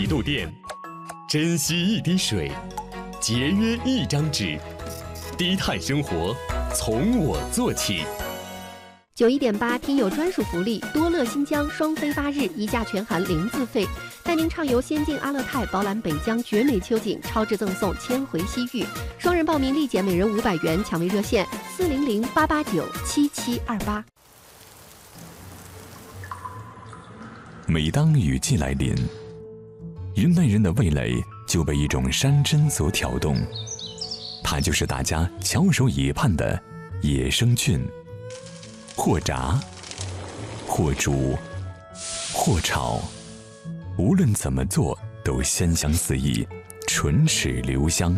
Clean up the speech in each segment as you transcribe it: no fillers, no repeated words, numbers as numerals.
几度电，珍惜一滴水，节约一张纸，低碳生活从我做起。 91.8听友专属福利，多乐新疆双飞8日，1价全含0自费，带您畅游仙境阿勒泰，饱览北疆绝美秋景，超值赠送千回西域。双人报名立减每人500元，抢位热线400-889-7728。 每当雨季来临，云南人的味蕾就被一种山珍所挑动，它就是大家翘首以盼的野生菌。或炸，或煮，或炒，无论怎么做都鲜香四溢，唇齿留香。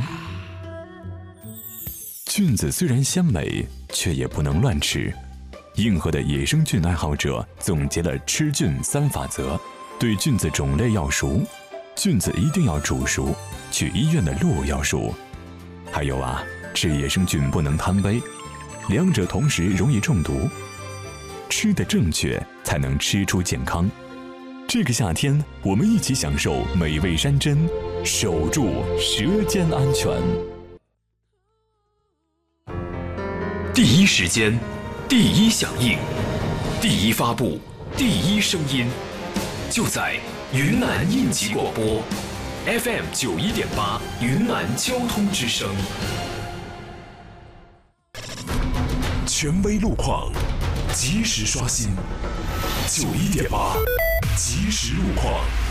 菌子虽然鲜美，却也不能乱吃。硬核的野生菌爱好者总结了吃菌3法则：对菌子种类要熟，菌子一定要煮熟，去医院的路要熟。还有啊，吃野生菌不能贪杯，两者同时容易中毒。吃得正确，才能吃出健康。这个夏天，我们一起享受美味山珍，守住舌尖安全。 第一时间，第一响应，第一发布，第一声音，就在云南应急广播 FM 91.8云南交通之声。权威路况，及时刷新，91.8即时路况。